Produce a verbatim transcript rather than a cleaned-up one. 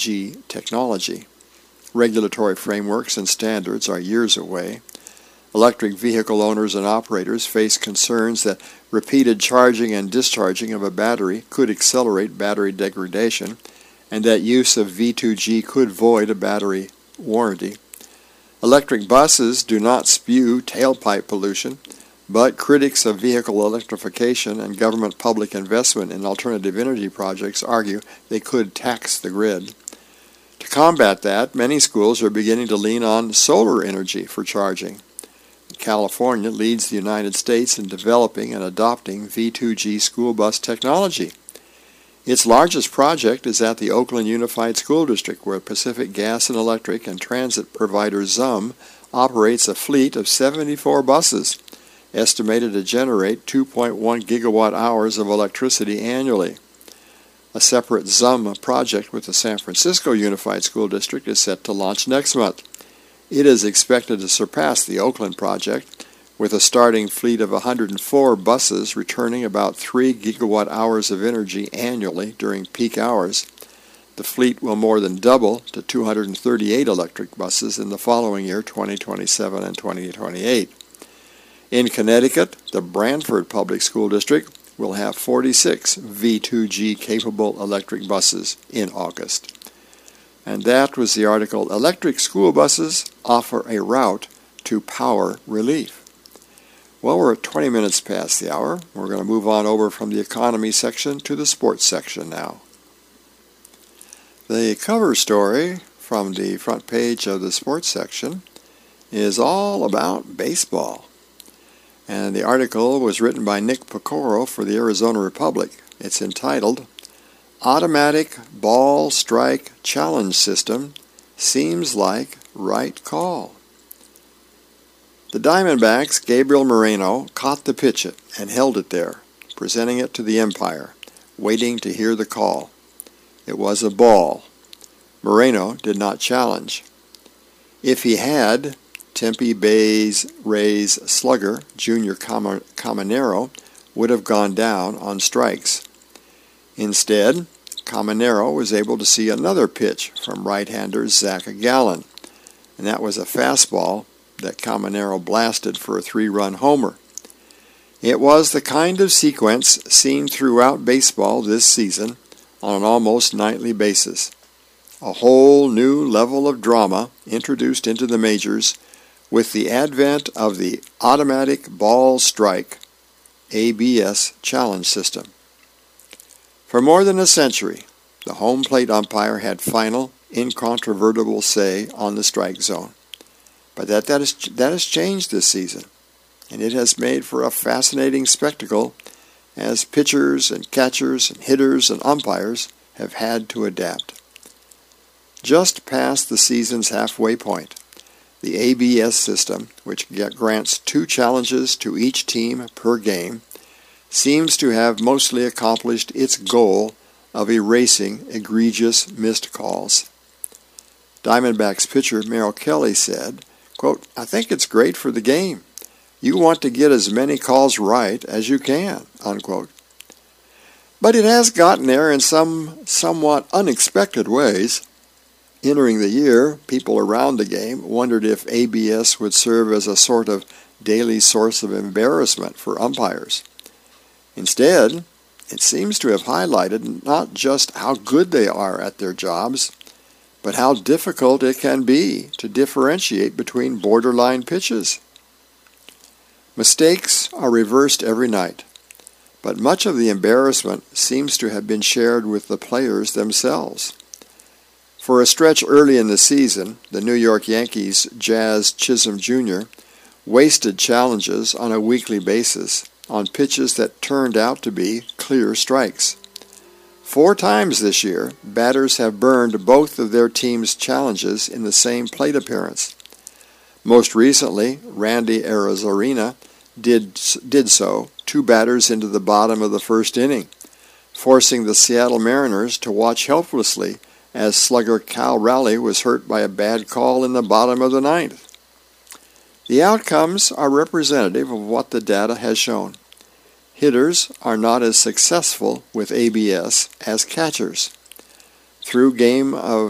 G technology. Regulatory frameworks and standards are years away. Electric vehicle owners and operators face concerns that repeated charging and discharging of a battery could accelerate battery degradation, and that use of V two G could void a battery warranty. Electric buses do not spew tailpipe pollution, but critics of vehicle electrification and government public investment in alternative energy projects argue they could tax the grid. To combat that, many schools are beginning to lean on solar energy for charging. California leads the United States in developing and adopting V two G school bus technology. Its largest project is at the Oakland Unified School District, where Pacific Gas and Electric and transit provider Zum operates a fleet of seventy-four buses, estimated to generate two point one gigawatt hours of electricity annually. A separate Zum project with the San Francisco Unified School District is set to launch next month. It is expected to surpass the Oakland project, with a starting fleet of one hundred four buses returning about three gigawatt hours of energy annually during peak hours. The fleet will more than double to two hundred thirty-eight electric buses in the following year, twenty twenty-seven and twenty twenty-eight. In Connecticut, the Branford Public School District will have forty-six V two G capable electric buses in August. And that was the article, Electric School Buses Offer a Route to Power Relief. Well, we're at twenty minutes past the hour. We're going to move on over from the economy section to the sports section now. The cover story from the front page of the sports section is all about baseball. And the article was written by Nick Pecoro for the Arizona Republic. It's entitled, Automatic Ball Strike Challenge System Seems Like Right Call. The Diamondbacks' Gabriel Moreno caught the pitch it and held it there, presenting it to the umpire, waiting to hear the call. It was a ball. Moreno did not challenge. If he had, Tempe Bay's Rays slugger, Junior Caminero, would have gone down on strikes. Instead, Caminero was able to see another pitch from right-hander Zach Gallen, and that was a fastball that Caminero blasted for a three-run homer. It was the kind of sequence seen throughout baseball this season on an almost nightly basis. A whole new level of drama introduced into the majors with the advent of the Automatic Ball Strike, A B S challenge system. For more than a century, the home plate umpire had final, incontrovertible say on the strike zone. But that, that, is, that has changed this season, and it has made for a fascinating spectacle as pitchers and catchers and hitters and umpires have had to adapt. Just past the season's halfway point, the A B S system, which grants two challenges to each team per game, seems to have mostly accomplished its goal of erasing egregious missed calls. Diamondbacks pitcher Merrill Kelly said, quote, I think it's great for the game. You want to get as many calls right as you can, unquote. But it has gotten there in some somewhat unexpected ways. Entering the year, people around the game wondered if A B S would serve as a sort of daily source of embarrassment for umpires. Instead, it seems to have highlighted not just how good they are at their jobs, but how difficult it can be to differentiate between borderline pitches. Mistakes are reversed every night, but much of the embarrassment seems to have been shared with the players themselves. For a stretch early in the season, the New York Yankees' Jazz Chisholm Junior wasted challenges on a weekly basis on pitches that turned out to be clear strikes. Four times this year, batters have burned both of their team's challenges in the same plate appearance. Most recently, Randy Arozarena did, did so, two batters into the bottom of the first inning, forcing the Seattle Mariners to watch helplessly as slugger Cal Raleigh was hurt by a bad call in the bottom of the ninth. The outcomes are representative of what the data has shown. Hitters are not as successful with A B S as catchers. Through game of